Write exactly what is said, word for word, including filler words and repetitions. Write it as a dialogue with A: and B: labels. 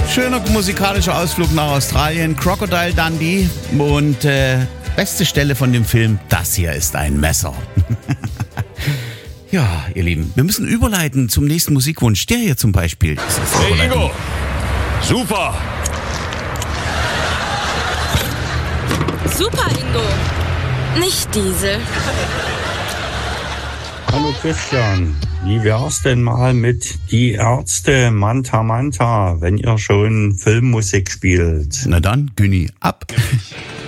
A: Schöner musikalischer Ausflug nach Australien, Crocodile Dundee und äh, beste Stelle von dem Film, das hier ist ein Messer. Ja, ihr Lieben, wir müssen überleiten zum nächsten Musikwunsch. Der hier zum Beispiel.
B: Hey Ingo, super.
C: Super, Ingo. Nicht Diesel.
D: Hallo Christian, wie wär's denn mal mit Die Ärzte Manta Manta, wenn ihr schon Filmmusik spielt?
A: Na dann, Günni, ab.